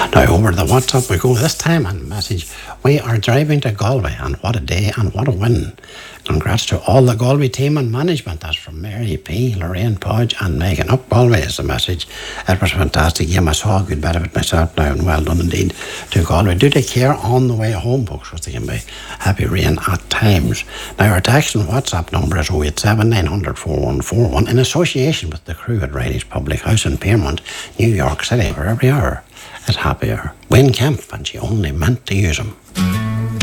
Now, over the WhatsApp we go this time, and message: we are driving to Galway, and what a day and what a win. Congrats to all the Galway team and management. That's from Mary P, Lorraine Podge and Megan. Up Galway is the message. It was fantastic game. I saw a good bit of it myself now, and well done indeed to Galway. Do take care on the way home, folks, because they can be heavy rain at times. Now, our text and WhatsApp number is 087 900 4141 in association with the crew at Riley's Public House in Piermont, New York City, where every hour is happy hour. Wayne Kemp, and she only meant to use him.